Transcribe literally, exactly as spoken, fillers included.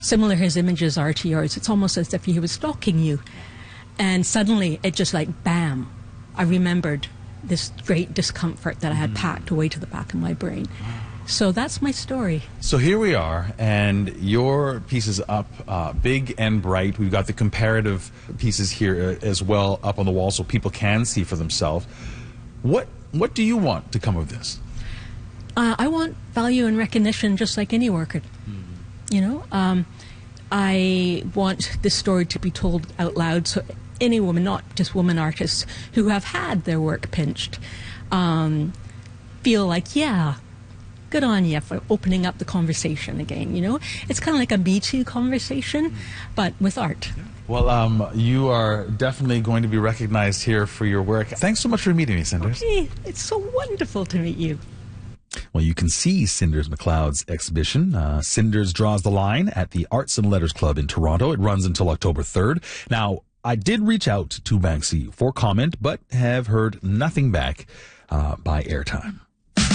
Similar his images are to yours. It's almost as if he was stalking you. And suddenly, it just like, bam, I remembered this great discomfort that I had packed away to the back of my brain. So that's my story. So here we are, and your piece is up uh, big and bright. We've got the comparative pieces here uh, as well up on the wall so people can see for themselves. What, what do you want to come of this? Uh, I want value and recognition just like any worker. Mm-hmm. You know, um, I want this story to be told out loud so any woman, not just women artists who have had their work pinched, um, feel like, yeah, good on you for opening up the conversation again, you know? It's kind of like a Me Too conversation, but with art. Well, um, you are definitely going to be recognized here for your work. Thanks so much for meeting me, Cinders. Okay, it's so wonderful to meet you. Well, you can see Cinders McLeod's exhibition. Uh, Cinders Draws the Line at the Arts and Letters Club in Toronto. It runs until October third. Now, I did reach out to Banksy for comment, but have heard nothing back uh, by airtime.